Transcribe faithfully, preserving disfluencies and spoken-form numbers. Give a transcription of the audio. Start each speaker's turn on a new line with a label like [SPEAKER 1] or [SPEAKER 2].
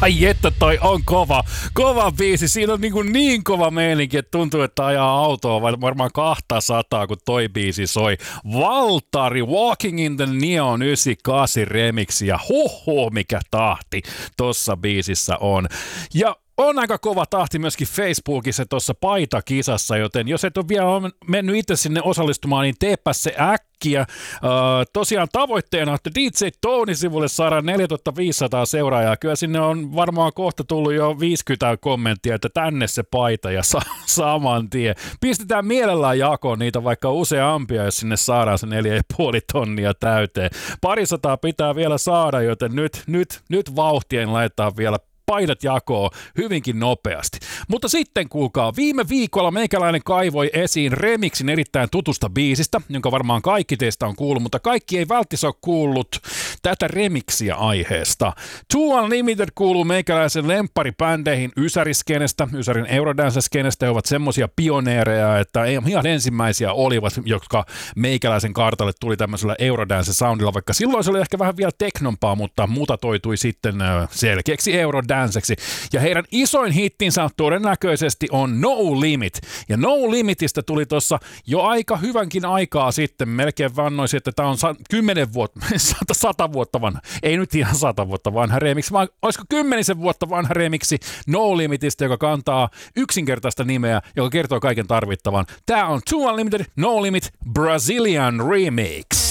[SPEAKER 1] Ai että toi on kova, kova biisi. Siinä on niin, kuin niin kova meininki, että tuntuu, että ajaa autoa varmaan kahta sataa, kun toi biisi soi. Valtari, Walking in the Neon yhdeksänkymmentäkahdeksan remixi ja huhhuh, mikä tahti tossa biisissä on. Ja on aika kova tahti myöskin Facebookissa tuossa paitakisassa, joten jos et ole vielä mennyt itse sinne osallistumaan, niin teepä se äkkiä. Äh, tosiaan tavoitteena, että D J Tony-sivulle saadaan neljätuhatta viisisataa seuraajaa. Kyllä sinne on varmaan kohta tullut jo viisikymmentä kommenttia, että tänne se paita ja sa- saman tien. Pistetään mielellään jakoon niitä vaikka useampia, jos sinne saadaan se neljä ja puoli tonnia täyteen. Parisataa pitää vielä saada, joten nyt, nyt, nyt vauhtien laitetaan vielä paidat jakoo hyvinkin nopeasti. Mutta sitten kuulkaa, viime viikolla meikäläinen kaivoi esiin remixin erittäin tutusta biisistä, jonka varmaan kaikki teistä on kuullut, mutta kaikki ei välttämättä ole kuullut tätä remixiä aiheesta. Too Unlimited kuuluu meikäläisen lempparipändeihin Ysäriskenestä, Ysärin Eurodance-skenestä. He ovat semmosia pioneereja, että ihan ensimmäisiä olivat, jotka meikäläisen kartalle tuli tämmöisellä Eurodance-soundilla, vaikka silloin se oli ehkä vähän vielä teknompaa, mutta mutatoitui sitten selkeäksi Eurodance. Ja heidän isoin hittinsä todennäköisesti on No Limit. Ja No Limitistä tuli tuossa jo aika hyvänkin aikaa sitten. Melkein vannoisin, että tämä on kymmenen vuotta, sata vuotta vanha. Ei nyt ihan sata vuotta vanha remiksi, vaan olisiko kymmenisen vuotta vanha remiksi No Limitistä, joka kantaa yksinkertaista nimeä, joka kertoo kaiken tarvittavan. Tämä on Too Unlimited No Limit Brazilian Remix.